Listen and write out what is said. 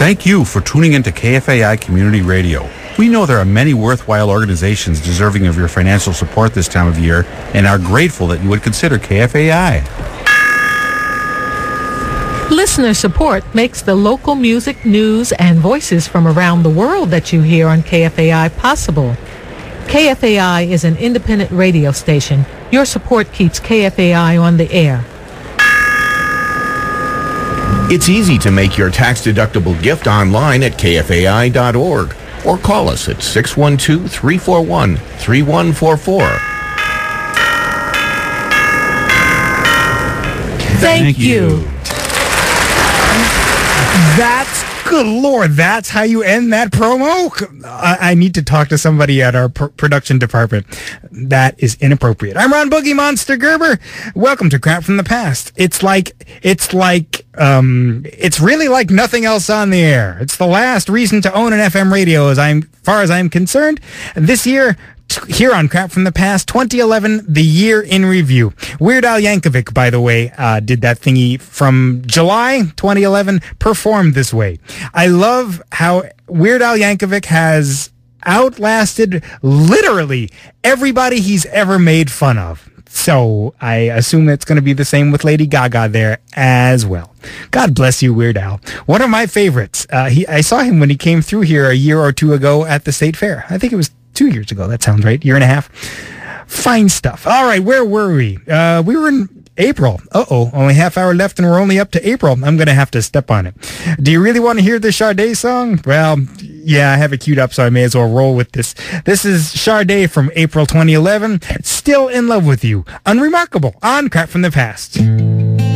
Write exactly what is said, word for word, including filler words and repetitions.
Thank you for tuning into K F A I Community Radio. We know there are many worthwhile organizations deserving of your financial support this time of year and are grateful that you would consider K F A I. Listener support makes the local music, news, and voices from around the world that you hear on K F A I possible. K F A I is an independent radio station. Your support keeps K F A I on the air. It's easy to make your tax-deductible gift online at K F A I dot org or call us at six one two, three four one, three one four four. Thank, Thank you. you. That's, good Lord, that's how you end that promo? I, I need to talk to somebody at our pr- production department. That is inappropriate. I'm Ron Boogie Monster Gerber. Welcome to Crap from the Past. It's like, it's like, um, it's really like nothing else on the air. It's the last reason to own an F M radio as I'm, far as I'm concerned. This year, here on Crap from the Past, twenty eleven, the year in review. Weird Al Yankovic, by the way, uh, did that thingy from July twenty eleven, performed this way. I love how Weird Al Yankovic has outlasted literally everybody he's ever made fun of. So I assume it's going to be the same with Lady Gaga there as well. God bless you, Weird Al. One of my favorites. Uh, he, I saw him when he came through here a year or two ago at the State Fair. I think it was two years ago. That sounds right. Year and a half. Fine stuff. All right, where were we? Uh, we were in April. Uh-oh, only half hour left and we're only up to April. I'm going to have to step on it. Do you really want to hear the Sade song? Well, yeah, I have it queued up, so I may as well roll with this. This is Sade from April twenty eleven. Still in Love with You. Unremarkable on Crap from the Past.